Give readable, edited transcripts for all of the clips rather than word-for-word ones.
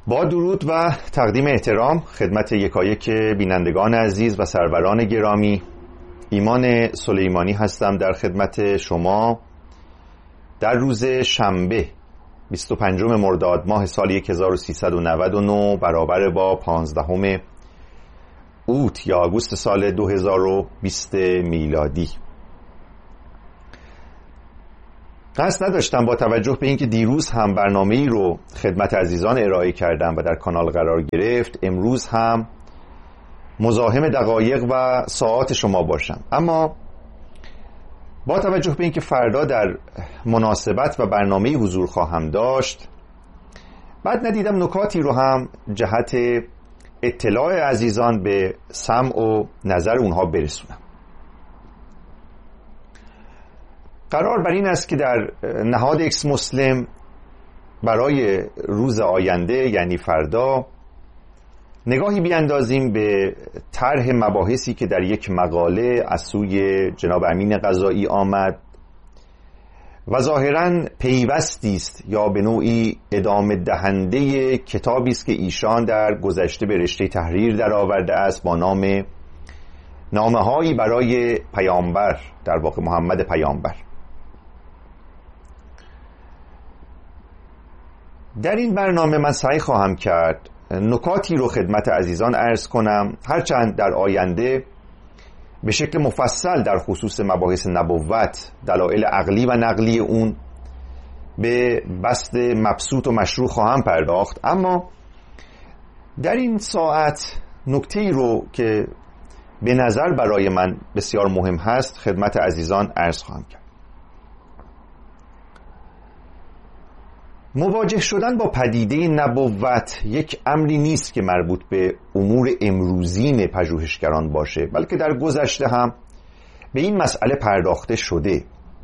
با درود و تقدیم احترام خدمت یکایک بینندگان عزیز و سروران گرامی، ایمان سلیمانی هستم در خدمت شما در روز شنبه 25 مرداد ماه سال 1399 برابر با 15 اوت یا آگوست سال 2020 میلادی. قصد نداشتم با توجه به اینکه دیروز هم برنامه‌ای رو خدمت عزیزان ارائه کردم و در کانال قرار گرفت، امروز هم مزاحم دقایق و ساعات شما باشم، اما با توجه به اینکه فردا در مناسبت و برنامه‌ای حضور خواهم داشت، بعد ندیدم نکاتی رو هم جهت اطلاع عزیزان به سمع و نظر اونها برسونم. قرار بر این است که در نهاد اکس مسلم برای روز آینده یعنی فردا نگاهی بیاندازیم به طرح مباحثی که در یک مقاله از سوی جناب امین قضایی آمد و ظاهراً پیوستی است یا به نوعی ادامه دهنده کتابی است که ایشان در گذشته به رشته تحریر درآورده است با نام نامه‌هایی برای پیامبر، در واقع محمد پیامبر. در این برنامه من سعی خواهم کرد نکاتی رو خدمت عزیزان عرض کنم، هرچند در آینده به شکل مفصل در خصوص مباحث نبوت، دلایل عقلی و نقلی اون به بسط مبسوط و مشروع خواهم پرداخت، اما در این ساعت نکته‌ای رو که به نظر برای من بسیار مهم هست خدمت عزیزان عرض خواهم کرد. مواجه شدن با پدیده نبوت یک امری نیست که مربوط به امور امروزین پژوهشگران باشه، بلکه در گذشته هم به این مسئله پرداخته شده.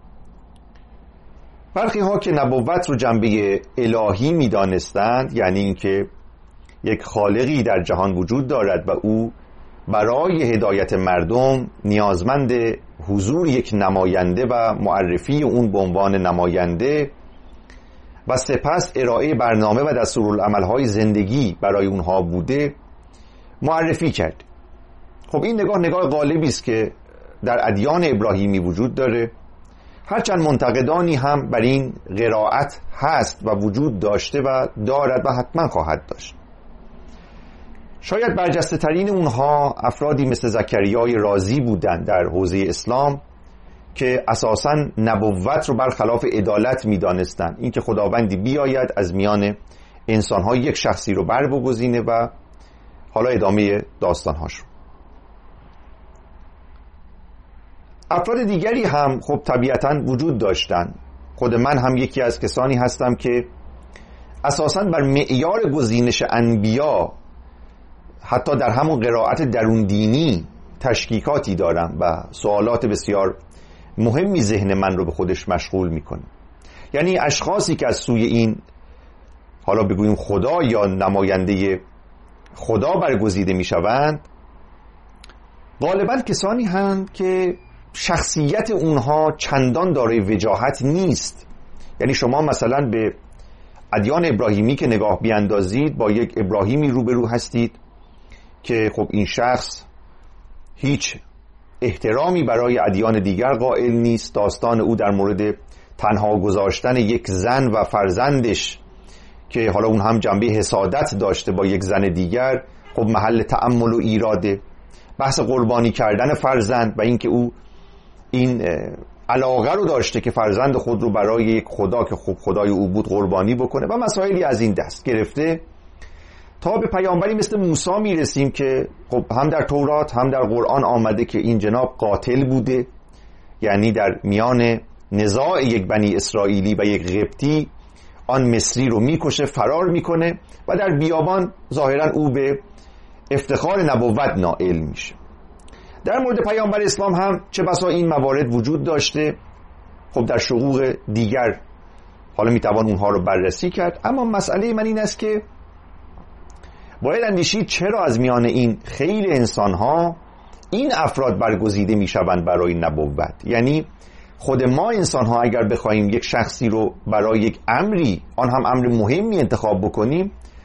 برخی ها که نبوت رو جنبه الهی می دانستند، یعنی اینکه یک خالقی در جهان وجود دارد و او برای هدایت مردم نیازمند حضور یک نماینده و معرفی اون به عنوان نماینده و سپس ارائه برنامه و دستورالعمل‌های زندگی برای اونها بوده، معرفی کرد. خب این نگاه غالبی است که در ادیان ابراهیمی وجود داره، هرچند منتقدانی هم بر این قرائت هست و وجود داشته و دارد و حتما خواهد داشت. شاید برجسته ترین اونها افرادی مثل زکریای رازی بودند در حوزه اسلام که اساساً نبوت رو برخلاف عدالت می دانستند، این که خداوندی بیاید از میان انسان‌ها یک شخصی رو بر بگزینه و حالا ادامه داستان‌هاش رو. افراد دیگری هم خب طبیعتاً وجود داشتند. خود من هم یکی از کسانی هستم که اساساً بر معیار گزینش انبیا حتی در همون قرائت درون دینی تشکیکاتی دارم و سوالات بسیار مهمی ذهن من رو به خودش مشغول میکنه. یعنی اشخاصی که از سوی این حالا بگوییم خدا یا نماینده خدا برگزیده میشوند، غالبا کسانی هستند که شخصیت اونها چندان دارای وجاهت نیست. یعنی شما مثلا به ادیان ابراهیمی که نگاه بیاندازید، با یک ابراهیمی روبرو هستید که خب این شخص هیچ احترامی برای ادیان دیگر قائل نیست. داستان او در مورد تنها گذاشتن یک زن و فرزندش که حالا اون هم جنبه حسادت داشته با یک زن دیگر، خب محل تأمل و ایراده. بحث قربانی کردن فرزند و اینکه او این علاقه رو داشته که فرزند خود رو برای یک خدا که خب خدای او بود قربانی بکنه و مسائلی از این دست گرفته تا به پیامبری مثل موسی میرسیم که خب هم در تورات هم در قرآن آمده که این جناب قاتل بوده، یعنی در میان نزاع یک بنی اسرائیلی و یک قبطی آن مصری رو میکشه، فرار میکنه و در بیابان ظاهرا او به افتخار نبوت نائل میشه. در مورد پیامبر اسلام هم چه بسا این موارد وجود داشته. خب در شقوق دیگر حالا میتوان اونها رو بررسی کرد، اما مسئله من این است که باید اندیشید چرا از میان این خیل انسان‌ها این افراد برگزیده میشوند برای نبوت. یعنی خود ما انسان‌ها اگر بخوایم یک شخصی رو برای یک امری، آن هم امر مهمی انتخاب بکنیم،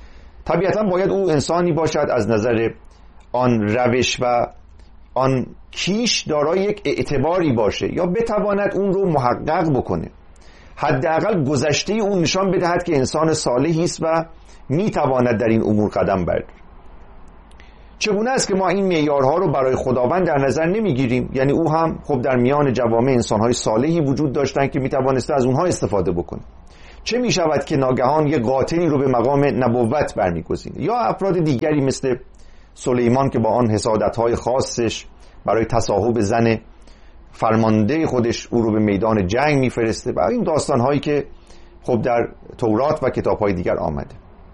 طبیعتا باید او انسانی باشد از نظر آن روش و آن کیش دارای یک اعتباری باشه یا بتواند اون رو محقق بکنه، حداقل گذشته اون نشان بدهد که انسان صالحی است و میتواند در این امور قدم بردارد. چگونه است که ما این معیارها رو برای خداوند در نظر نمیگیریم؟ یعنی او هم خب در میان جوامع انسانهای صالحی وجود داشتن که میتوانسته از اونها استفاده بکنه. چه میشود که ناگهان یک قاطری رو به مقام نبوت برمیگزینه؟ یا افراد دیگری مثل سلیمان که با آن حسادت‌های خاصش برای تصاحب زن فرمانده خودش او رو به میدان جنگ میفرسته و این داستان‌هایی که خب در تورات و کتاب‌های دیگر آمده.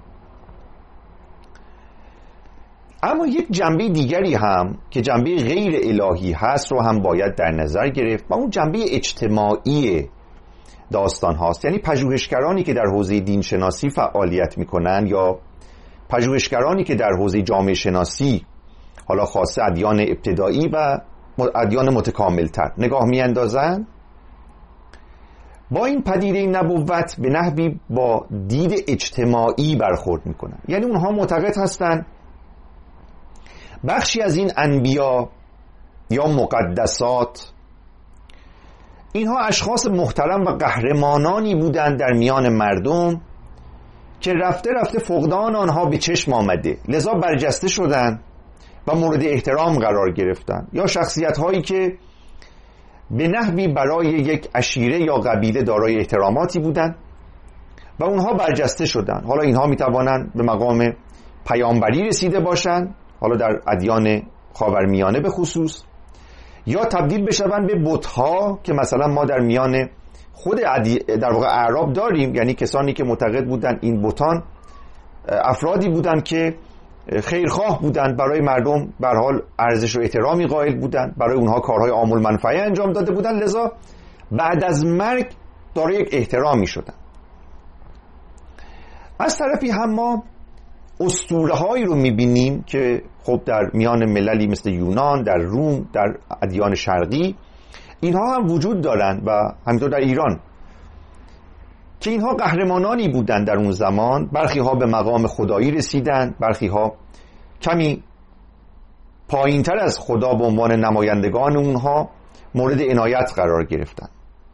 اما یک جنبه دیگری هم که جنبه غیر الهی هست رو هم باید در نظر گرفت و اون جنبه اجتماعی داستان هاست. یعنی پژوهشگرانی که در حوزه دین شناسی فعالیت میکنن یا پژوهشگرانی که در حوزه جامعه شناسی، حالا خاصه ادیان ابتدایی و ادیان متکاملتر نگاه میاندازن، با این پدیده نبوت به نحوی با دید اجتماعی برخورد میکنن. یعنی اونها معتقد هستن بخشی از این انبیا یا مقدسات اینها اشخاص محترم و قهرمانانی بودند در میان مردم که رفته رفته فقدان آنها به چشم آمده، لذا برجسته شدند و مورد احترام قرار گرفتند، یا شخصیت هایی که به نحوی برای یک عشیره یا قبیله دارای احتراماتی بودند و اونها برجسته شدند. حالا اینها میتوانند به مقام پیامبری رسیده باشند، حالا در ادیان خاورمیانه به خصوص، یا تبدیل بشوند به بت‌ها که مثلا ما در میان خود در واقع اعراب داریم. یعنی کسانی که معتقد بودند این بتان افرادی بودند که خیرخواه بودند، برای مردم به هر حال ارزش و احترامی قائل بودند، برای اونها کارهای عام المنفعه انجام داده بودند، لذا بعد از مرگ دارای یک احترامی شدند. از طرفی هم ما اسطوره هایی رو میبینیم که خب در میان مللی مثل یونان، در روم، در ادیان شرقی اینها هم وجود دارند و همینطور در ایران، که اینها قهرمانانی بودند در اون زمان. برخی ها به مقام خدایی رسیدند، برخی ها کمی پایین تر از خدا به عنوان نمایندگان اونها مورد عنایت قرار گرفتند.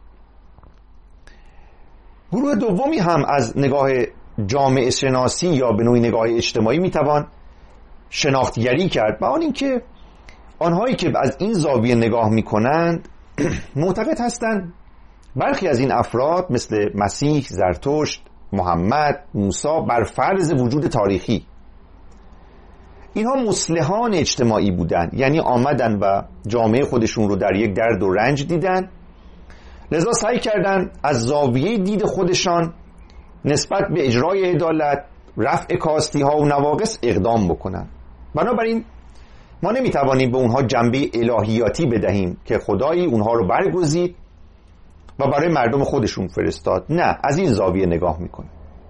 گروه دومی هم از نگاه جامعه شناسی یا به نوعی نگاه اجتماعی میتوان شناختگری کرد و آن این که آنهایی که از این زاویه نگاه میکنند معتقد هستند برخی از این افراد مثل مسیح، زرتشت، محمد، موسی بر فرض وجود تاریخی اینها مصلحان اجتماعی بودند، یعنی آمدن و جامعه خودشون رو در یک درد و رنج دیدن، لذا سعی کردن از زاویه دید خودشان نسبت به اجرای عدالت، رفع کاستی ها و نواقص اقدام بکنن. بنابراین ما نمیتوانیم به اونها جنبه الهیاتی بدهیم که خدایی اونها رو برگزید و برای مردم خودشون فرستاد. نه، از این زاویه نگاه میکنه.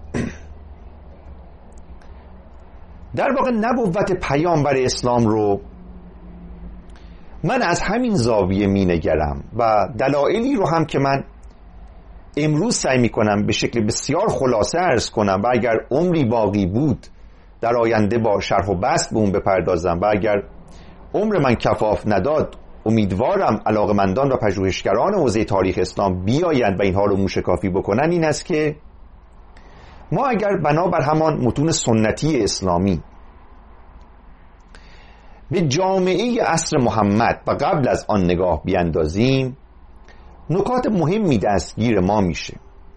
در واقع نبوت پیامبر اسلام رو من از همین زاویه مینگرم و دلایلی رو هم که من امروز سعی میکنم به شکل بسیار خلاصه عرض کنم و اگر عمری باقی بود در آینده با شرح و بسط به اون بپردازم و اگر عمر من کفاف نداد امیدوارم علاقمندان و پژوهشگران حوزه تاریخ اسلام بیایند و اینها رو موشکافی بکنن، این است که ما اگر بنابر همان متون سنتی اسلامی به جامعه عصر محمد و قبل از آن نگاه بیاندازیم نکات مهمی دستگیر ما میشه.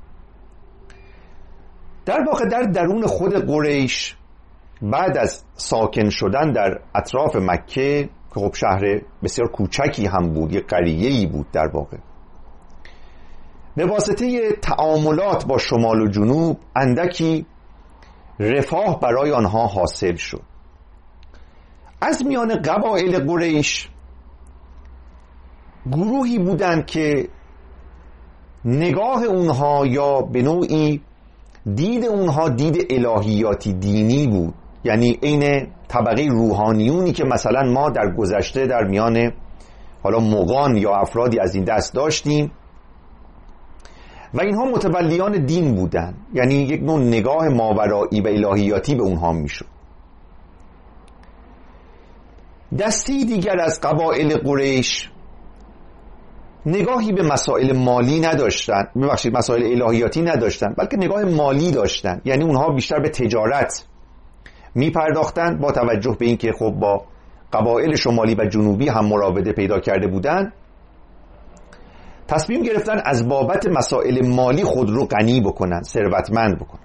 در واقع در درون خود قریش بعد از ساکن شدن در اطراف مکه که خب شهر بسیار کوچکی هم بود، یک قریه‌ای بود، در واقع به واسطه تعاملات با شمال و جنوب اندکی رفاه برای آنها حاصل شد. از میان قبایل قریش گروهی بودند که نگاه اونها یا به نوعی دید اونها دید الهیاتی دینی بود، یعنی عین طبقه روحانیونی که مثلا ما در گذشته در میان حالا مغان یا افرادی از این دست داشتیم و اینها متولیان دین بودن، یعنی یک نوع نگاه ماورایی و الهیاتی به اونها میشد. دستی دیگر از قبایل قریش نگاهی به مسائل مالی نداشتن، مسائل الهیاتی نداشتن، بلکه نگاه مالی داشتن. یعنی اونها بیشتر به تجارت می پرداختن، با توجه به اینکه خب با قبایل شمالی و جنوبی هم مراوده پیدا کرده بودن، تصمیم گرفتن از بابت مسائل مالی خود رو غنی بکنن، ثروتمند بکنن.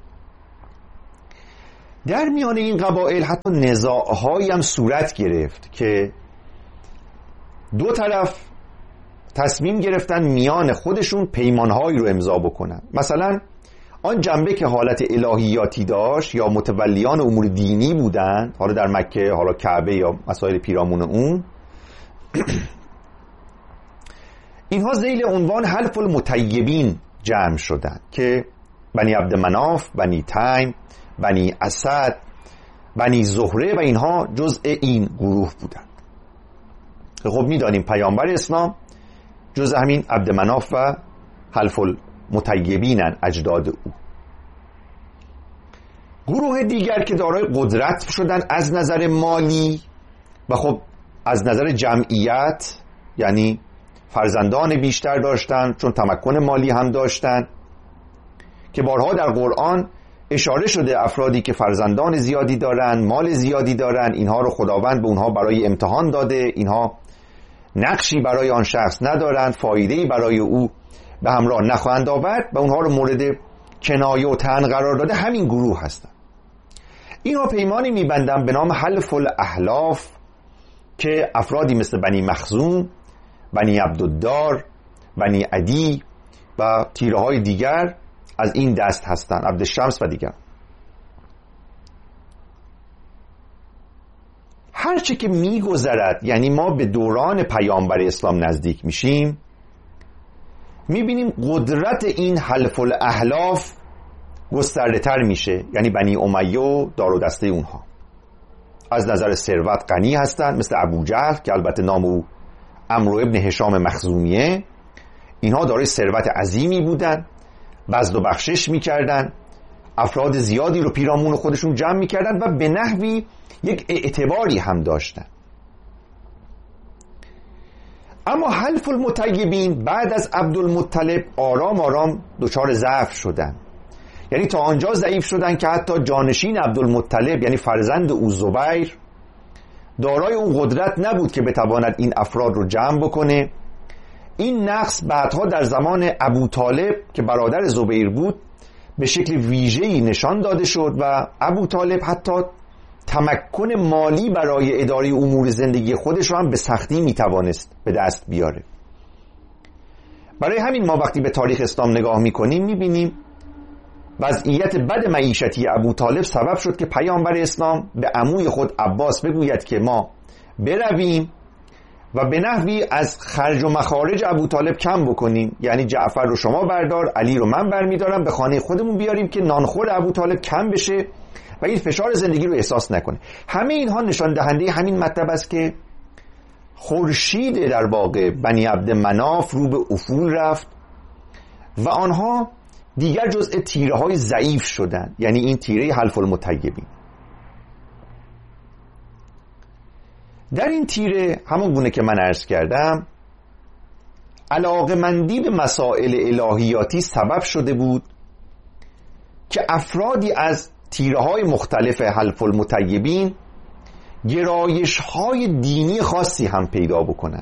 در میان این قبایل حتی نزاع‌هایی هم صورت گرفت که دو طرف تصمیم گرفتن میان خودشون پیمانهایی رو امضا بکنن. مثلا آن جنبه که حالت الهیاتی داشت یا متولیان امور دینی بودن، حالا در مکه، حالا کعبه یا مسائل پیرامون اون، اینها ذیل عنوان حلف المطیبین جمع شدن که بنی عبدمناف، بنی تیم، بنی اسد، بنی زهره و اینها جزء این گروه بودن. خب میدانیم پیامبر اسلام جزء همین عبدمناف و حلف المطیبینن، اجداد او. گروه دیگر که دارای قدرت شدن از نظر مالی و خب از نظر جمعیت، یعنی فرزندان بیشتر داشتن چون تمکن مالی هم داشتن، که بارها در قرآن اشاره شده افرادی که فرزندان زیادی دارن، مال زیادی دارن، اینها رو خداوند به اونها برای امتحان داده، اینها نقشی برای آن شخص ندارند، فایده‌ای برای او به همراه نخواهند آورد و اونها رو مورد کنایه و طعن قرار داده. همین گروه هستند. اینها پیمانی میبندن به نام حلف الاحلاف که افرادی مثل بنی مخزوم، بنی عبدالدار، بنی عدی و تیره های دیگر از این دست هستند، عبدالشمس و دیگر. هرچه که میگذرد، یعنی ما به دوران پیامبر اسلام نزدیک میشیم، میبینیم قدرت این حلف الاحلاف گسترده تر میشه. یعنی بنی امیه و دار و دسته اونها از نظر ثروت غنی هستند، مثل ابوجهل که البته نام او عمرو ابن هشام مخزومیه. اینها دارای ثروت عظیمی بودن، بذل و بخشش میکردن، افراد زیادی رو پیرامون خودشون جمع میکردن و به نحوی یک اعتباری هم داشتن. اما حلف المطیبین بعد از عبدالمطلب آرام آرام دچار ضعف شدن. یعنی تا آنجا ضعیف شدن که حتی جانشین عبدالمطلب، یعنی فرزند او زبیر، دارای اون قدرت نبود که بتواند این افراد رو جمع بکنه. این نقص بعدها در زمان ابوطالب که برادر زبیر بود به شکل ویژه‌ای نشان داده شد و ابوطالب حتی تمکن مالی برای اداره امور زندگی خودش رو هم به سختی میتوانست به دست بیاره. برای همین ما وقتی به تاریخ اسلام نگاه میکنیم میبینیم وضعیت بد معیشتی ابوطالب سبب شد که پیامبر اسلام به عموی خود عباس بگوید که ما برویم و به نحوی از خرج و مخارج ابوطالب کم بکنیم. یعنی جعفر رو شما بردار، علی رو من برمیدارم، به خانه خودمون بیاریم که نانخور ابوطالب کم بشه و این فشار زندگی رو احساس نکنه. همه اینها نشان دهنده همین مطلب است که خورشید در واقع بنی عبدمناف رو به افول رفت و آنها دیگر جزء تیره های ضعیف شدند. یعنی این تیره حلف المطیبین. در این تیره همون گونه که من عرض کردم علاقه‌مندی به مسائل الهیاتی سبب شده بود که افرادی از تیره های مختلف حلف المطیبین گرایش های دینی خاصی هم پیدا بکنن.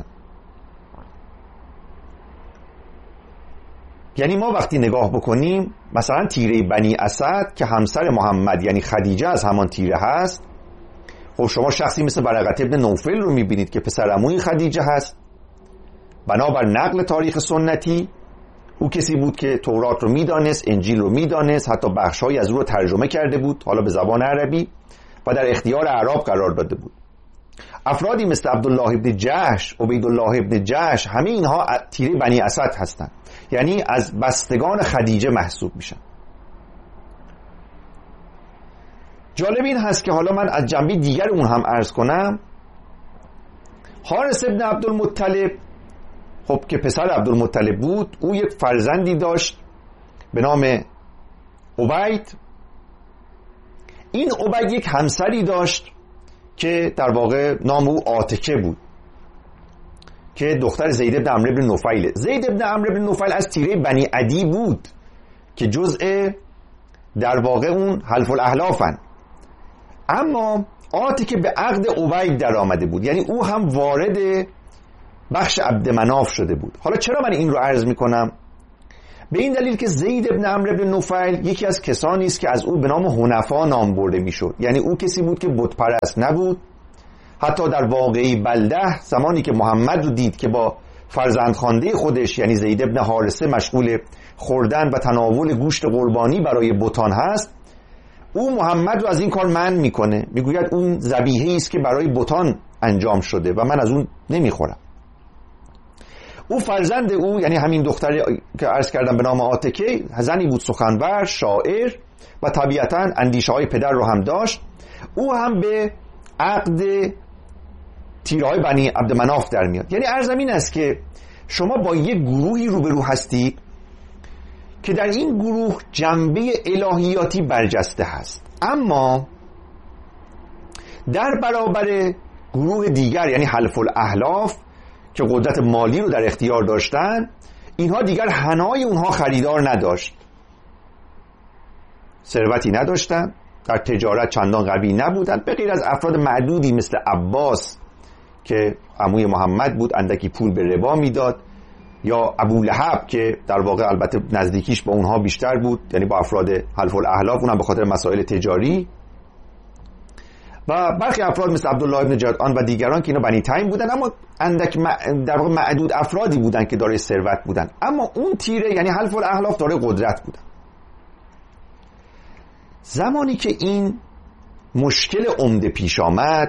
یعنی ما وقتی نگاه بکنیم مثلا تیره بنی اسد که همسر محمد یعنی خدیجه از همان تیره هست، خب شما شخصی مثل برقت ابن نوفل رو میبینید که پسر عموی خدیجه هست. بنابر نقل تاریخ سنتی او کسی بود که تورات رو میدانست، انجیل رو میدانست، حتی بخشهایی از او رو ترجمه کرده بود، حالا به زبان عربی، و در اختیار اعراب قرار داده بود. افرادی مثل عبدالله ابن جحش، عبیدالله ابن جحش، همه اینها تیره بنی اسد هستند، یعنی از بستگان خدیجه محسوب میشن. جالب این هست که حالا من از جنبه دیگر اون هم عرض کنم. حارث ابن عبدالمطلب خب که پسر عبدالمطلب بود، او یک فرزندی داشت به نام عبید. این عبید یک همسری داشت که در واقع نام او عاتکه بود که دختر زید بن عمرو بن نفیل. زید بن عمرو بن نفیل از تیره بنی عدی بود که جزء در واقع اون حلف الاحلافن، اما عاتکه به عقد عبید در آمده بود، یعنی او هم وارد بخش عبدمناف شده بود. حالا چرا من این رو عرض میکنم؟ به این دلیل که زید بن عمرو بن نفیل یکی از کسانی است که از او به نام حنفا نام برده میشد، یعنی او کسی بود که بت پرست نبود. حتی در واقعی بلده زمانی که محمد رو دید که با فرزندخوانده خودش یعنی زید بن حارثه مشغول خوردن و تناول گوشت قربانی برای بتان هست، او محمد رو از این کار منع میکنه، میگوید اون ذبیحه‌ای است که برای بتان انجام شده و من از اون نمیخورم. او فرزند او یعنی همین دختر که عرض کردم به نام عاتکه، زنی بود سخنور، شاعر و طبیعتاً اندیشه‌های پدر رو هم داشت. او هم به عقد تیرهای بنی عبدمناف در میاد. یعنی عرضم این است که شما با یک گروهی روبرو هستید که در این گروه جنبه الهیاتی برجسته هست، اما در برابر گروه دیگر یعنی حلف الاحلاف که قدرت مالی رو در اختیار داشتن، اینها دیگر حنای اونها خریدار نداشت، ثروتی نداشتن، در تجارت چندان قوی نبودند، به غیر از افراد معدودی مثل عباس که عموی محمد بود، اندکی پول به ربا میداد، یا ابولهب که در واقع البته نزدیکیش با اونها بیشتر بود، یعنی با افراد حلف الاحلاف، اونم به خاطر مسائل تجاری، و برخی افراد مثل عبدالله ابن جدعان و دیگران که اینا بنی تیم بودن، اما اندک در واقع معدود افرادی بودن که دارای ثروت بودن. اما اون تیره یعنی حلف الاحلاف دارای قدرت بودن. زمانی که این مشکل عمده پیش آمد،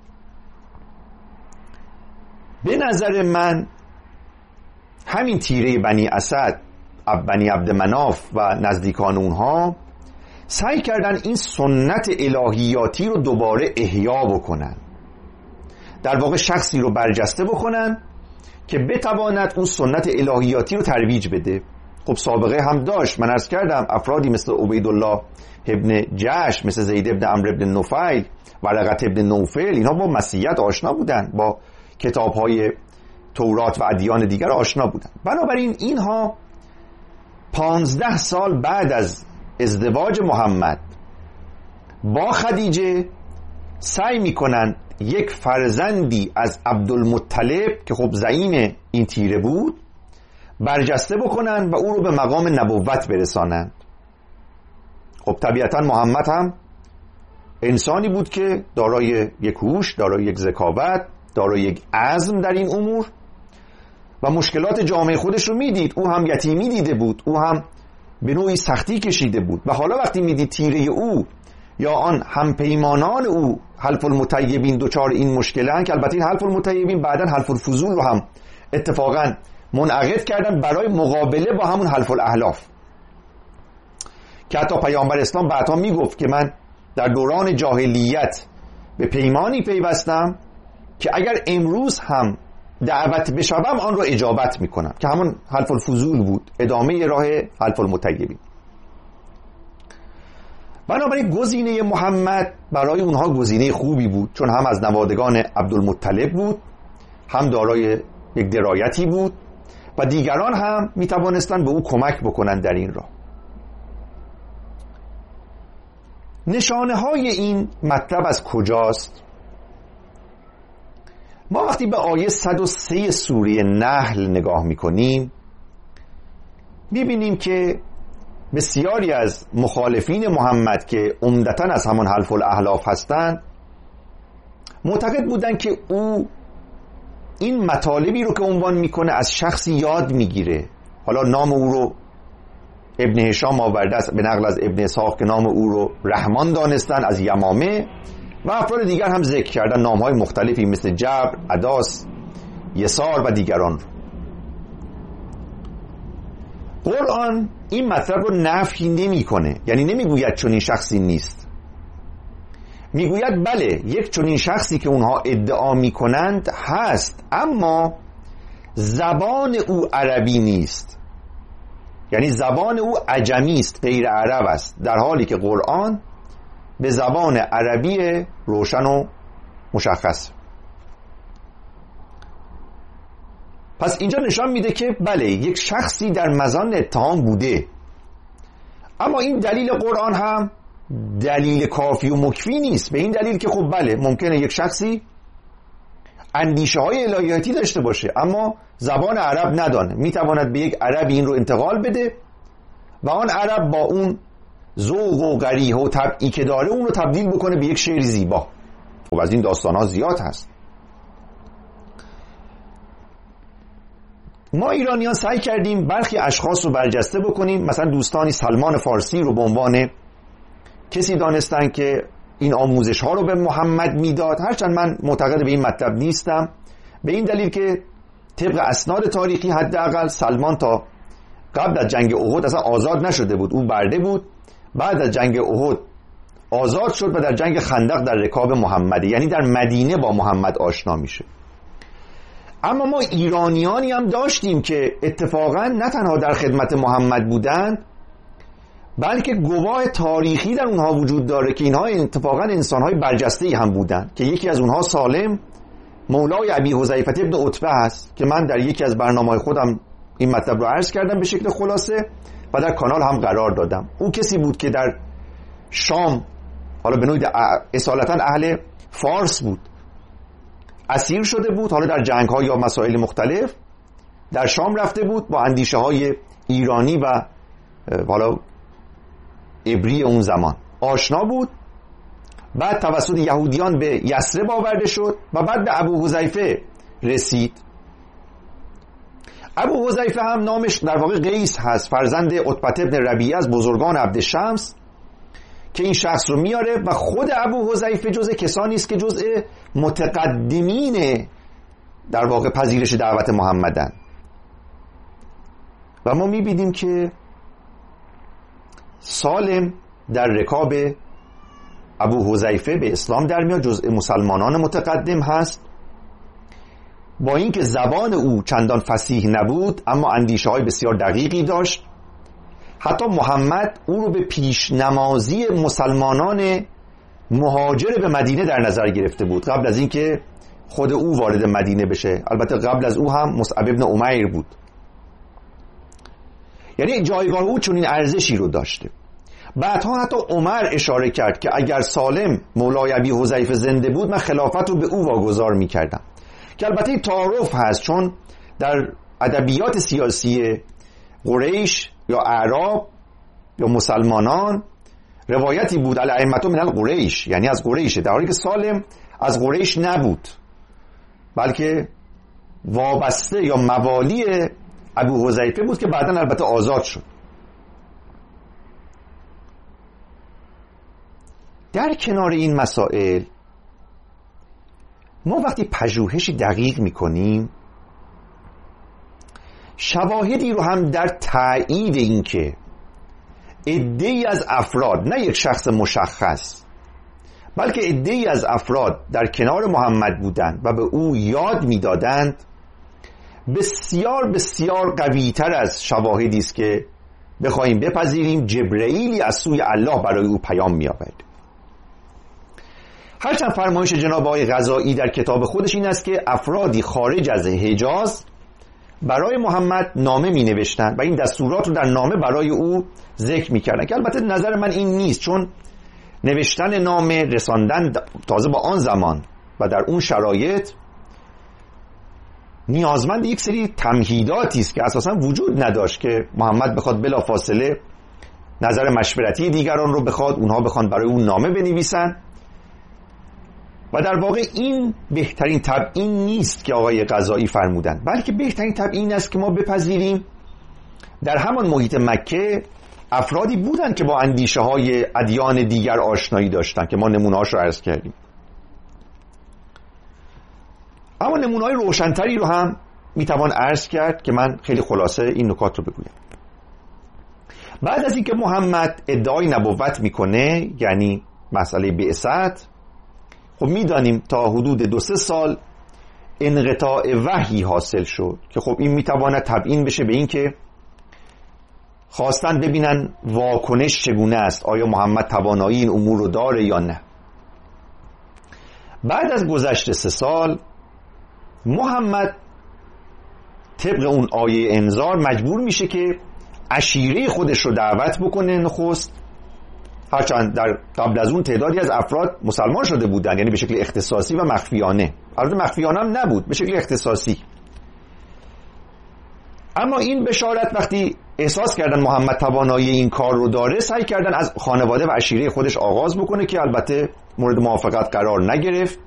به نظر من همین تیره بنی اسد، بنی عبدمناف و نزدیکان اونها سعی کردن این سنت الهیاتی رو دوباره احیا بکنن، در واقع شخصی رو برجسته بکنن که بتواند اون سنت الهیاتی رو ترویج بده. خب سابقه هم داشت، من عرض کردم افرادی مثل عبیدالله ابن جعش، مثل زید ابن عمرو ابن نفیل، ورقه ابن نوفل، اینها با مسیحیت آشنا بودن، با کتاب‌های تورات و ادیان دیگر آشنا بودن. بنابراین اینها 15 سال بعد از ازدواج محمد با خدیجه سعی میکنن یک فرزندی از عبدالمطلب که خب زعیم این تیره بود برجسته بکنن و او رو به مقام نبوت برسانند. خب طبیعتا محمد هم انسانی بود که دارای یک هوش، دارای یک ذکاوت، دارای یک عزم در این امور و مشکلات جامعه خودش رو میدید. او هم یتیمی دیده بود، او هم به نوعی سختی کشیده بود و حالا وقتی میدید تیره او یا آن همپیمانان او حلف المطیبین دوچار این مشکلن، که البته این حلف المطیبین بعدن حلف الفضول رو هم اتفاقا منعقد کردن برای مقابله با همون حلف الاحلاف، که حتی پیامبر اسلام بعدها میگفت که من در دوران جاهلیت به پیمانی پیوستم که اگر امروز هم دعوت بشوم آن را اجابت میکنم، که همون حلف الفضول بود، ادامه راه حلف المطیبین. بنابراین گزینه محمد برای اونها گزینه خوبی بود، چون هم از نوادگان عبدالمطلب بود، هم دارای یک درایتی بود و دیگران هم میتوانستن به او کمک بکنن در این راه. نشانه های این مطلب از کجاست؟ ما وقتی به آیه 103 سوره نحل نگاه میکنیم میبینیم که بسیاری از مخالفین محمد که عمدتاً از همان حلف الاحلاف هستند معتقد بودند که او این مطالبی رو که عنوان میکنه از شخصی یاد میگیره. حالا نام او رو ابن هشام آورده است به نقل از ابن اسحاق که نام او رو رحمان دانستن از یمامه، و افراد دیگر هم ذکر کردن نامهای مختلفی مثل جبر، عداس، یسار و دیگران. قرآن این مطلب رو نفی نمی‌کنه، یعنی نمیگوید چنین شخصی نیست، میگوید بله یک چنین شخصی که اونها ادعا میکنند هست، اما زبان او عربی نیست، یعنی زبان او عجمی است، غیر عرب است، در حالی که قرآن به زبان عربی روشن و مشخص. پس اینجا نشان میده که بله، یک شخصی در مزان اتهام بوده، اما این دلیل قرآن هم دلیل کافی و مکفی نیست، به این دلیل که خب بله ممکنه یک شخصی اندیشه های الهیاتی داشته باشه اما زبان عرب ندانه، میتواند به یک عربی این رو انتقال بده و آن عرب با اون ذوق و قریح و طبعی که داره اون رو تبدیل بکنه به یک شعر زیبا. و از این داستان ها زیاد هست. ما ایرانیان سعی کردیم برخی اشخاص رو برجسته بکنیم، مثلا دوستانی سلمان فارسی رو به عنوان کسی دانستن که این آموزش ها رو به محمد میداد، هرچند من معتقد به این مطلب نیستم، به این دلیل که طبق اسناد تاریخی حداقل سلمان تا قبل از جنگ احد اصلا آزاد نشده بود، او برده بود، بعد از جنگ احد آزاد شد و در جنگ خندق در رکاب محمده، یعنی در مدینه با محمد آشنا میشه. اما ما ایرانیانی هم داشتیم که اتفاقا نه تنها در خدمت محمد بودن، بلکه گواه تاریخی در اونها وجود داره که اینها اتفاقا انسانهای برجسته‌ای هم بودن، که یکی از اونها سالم مولای ابی حذیفه ابن عتبه هست که من در یکی از برنامه‌های خودم این مطلب رو عرض کردم به شکل خلاصه و در کانال هم قرار دادم. او کسی بود که در شام، حالا به نوعی اصالتا اهل فارس بود، اسیر شده بود، حالا در جنگ‌ها یا مسائل مختلف در شام رفته بود، با اندیشه‌های ایرانی و حالا عبری اون زمان آشنا بود، بعد توسط یهودیان به یثرب آورده شد و بعد به ابو حذیفه رسید. ابو حذیفه هم نامش در واقع قیس هست، فرزند عتبه بن ربیعه از بزرگان عبدالشمس که این شخص رو میاره و خود ابو حذیفه جزء کسانی است که جزء متقدمین در واقع پذیرش دعوت محمدن و ما میبینیم که سالم در رکاب ابو حذیفه به اسلام در میاد، جزء مسلمانان متقدم هست، با اینکه زبان او چندان فصیح نبود اما اندیشه های بسیار دقیقی داشت. حتی محمد او رو به پیشنمازی مسلمانان مهاجر به مدینه در نظر گرفته بود قبل از اینکه خود او وارد مدینه بشه. البته قبل از او هم مصعب ابن عمیر بود. یعنی جایگاه او چنین ارزشی رو داشته. بعدها حتی عمر اشاره کرد که اگر سالم مولای ابی حذیفه زنده بود من خلافت رو به او واگذار می‌کردم، که البته تعارف هست، چون در ادبیات سیاسی قریش یا اعراب یا مسلمانان روایتی بود الائمه من القریش، یعنی از قریشه، در حالی که سالم از قریش نبود بلکه وابسته یا موالی ابو حذیفه بود که بعداً البته آزاد شد. در کنار این مسائل ما وقتی پژوهش دقیق میکنیم شواهدی رو هم در تایید این که عده‌ای از افراد، نه یک شخص مشخص بلکه عده‌ای از افراد در کنار محمد بودند و به او یاد میدادند، بسیار بسیار قوی‌تر از شواهدی است که بخوایم بپذیریم جبرئیلی از سوی الله برای او پیام می‌آورد. هرچند فرمایش جناب آقای قضایی در کتاب خودش این است که افرادی خارج از حجاز برای محمد نامه می نوشتن و این دستورات رو در نامه برای او ذکر می کردن، که البته نظر من این نیست، چون نوشتن نامه، رساندن تازه با آن زمان و در اون شرایط نیازمند یک سری تمهیداتی است که اساسا وجود نداشت که محمد بخواد بلافاصله نظر مشورتی دیگران رو بخواد، اونها بخوان برای اون نامه بنویسن. و در واقع این بهترین تبیین نیست که آقای قضایی فرمودن، بلکه بهترین تبیین است که ما بپذیریم در همان محیط مکه افرادی بودن که با اندیشه های ادیان دیگر آشنایی داشتن که ما نمونه هاش رو عرض کردیم. اما نمونه های روشنتری رو هم میتوان عرض کرد که من خیلی خلاصه این نکات رو بگویم. بعد از اینکه محمد ادعای نبوت میکنه، یعنی مسئله بعثت، خب میدانیم تا حدود 2-3 سال انقطاع وحی حاصل شد که خب این میتواند تبیین بشه به این که خواستن ببینن واکنش چگونه است، آیا محمد توانایی این امور رو داره یا نه. بعد از گذشت 3 سال محمد طبق اون آیه انذار مجبور میشه که عشیره خودش رو دعوت بکنه نخست، هرچند در قبل از اون تعدادی از افراد مسلمان شده بودن، یعنی به شکل اختصاصی و مخفیانه، البته مخفیانه هم نبود، به شکل اختصاصی. اما این بشارت وقتی احساس کردن محمد توانایی این کار رو داره، سعی کردن از خانواده و عشیره خودش آغاز بکنه که البته مورد موافقت قرار نگرفت